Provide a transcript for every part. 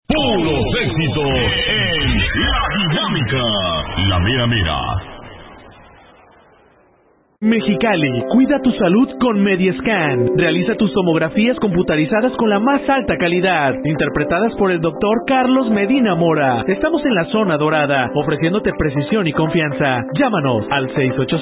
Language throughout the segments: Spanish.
Puros éxitos en La Dinámica, la mera mera. Mexicali, cuida tu salud con Mediescan. Realiza tus tomografías computarizadas con la más alta calidad, interpretadas por el doctor Carlos Medina Mora. Estamos en la zona dorada, ofreciéndote precisión y confianza. Llámanos al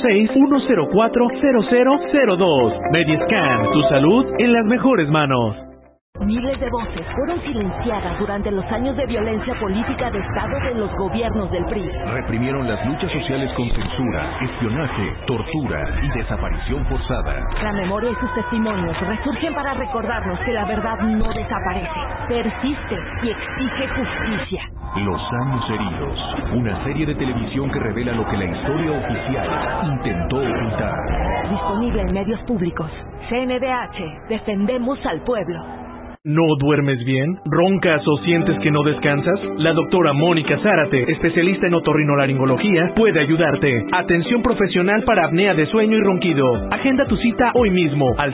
686-104-0002. Mediescan, tu salud en las mejores manos. Miles de voces fueron silenciadas durante los años de violencia política de Estado de los gobiernos del PRI. Reprimieron las luchas sociales con censura, espionaje, tortura y desaparición forzada. La memoria y sus testimonios resurgen para recordarnos que la verdad no desaparece, persiste y exige justicia. Los años heridos, una serie de televisión que revela lo que la historia oficial intentó ocultar. Disponible en medios públicos. CNDH, defendemos al pueblo. ¿No duermes bien? ¿Roncas o sientes que no descansas? La doctora Mónica Zárate, especialista en otorrinolaringología, puede ayudarte. Atención profesional para apnea de sueño y ronquido. Agenda tu cita hoy mismo al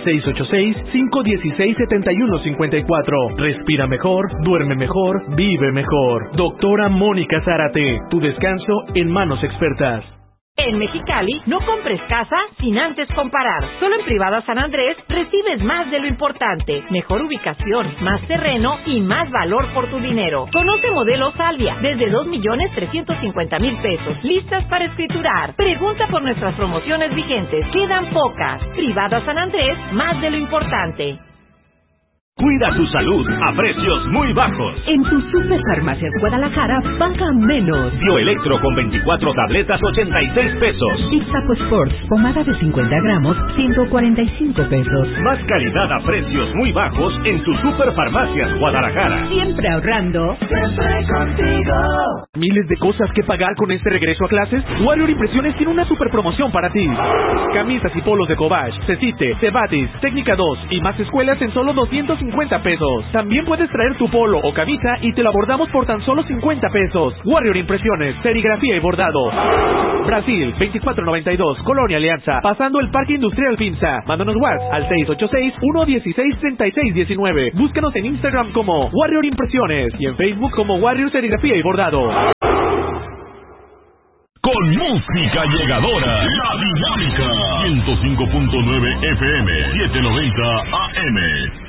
686-516-7154. Respira mejor, duerme mejor, vive mejor. Doctora Mónica Zárate, tu descanso en manos expertas. En Mexicali, no compres casa sin antes comparar. Solo en Privada San Andrés recibes más de lo importante. Mejor ubicación, más terreno y más valor por tu dinero. Conoce modelo Salvia desde 2,350,000 pesos. Listas para escriturar. Pregunta por nuestras promociones vigentes. Quedan pocas. Privada San Andrés, más de lo importante. Cuida tu salud a precios muy bajos. En tu Superfarmacias Guadalajara paga menos. Bioelectro con 24 tabletas, 86 pesos. Ixtaco Sports, pomada de 50 gramos, 145 pesos. Más calidad a precios muy bajos en tu Superfarmacias Guadalajara. Siempre ahorrando. Siempre contigo. ¿Miles de cosas que pagar con este regreso a clases? Warrior Impresiones tiene una super promoción para ti. Camisas y polos de Cobach, Cecite, Cebatis, Técnica 2 y más escuelas en solo 250 pesos. También puedes traer tu polo o camisa y te lo bordamos por tan solo 50 pesos. Warrior Impresiones, serigrafía y bordado. Brasil, 2492, Colonia Alianza, pasando el Parque Industrial Pinza. Mándanos WhatsApp al 686-116-3619. Búscanos en Instagram como Warrior Impresiones y en Facebook como Warrior Serigrafía y Bordado. Con música llegadora, La Dinámica, 105.9 FM, 790 AM.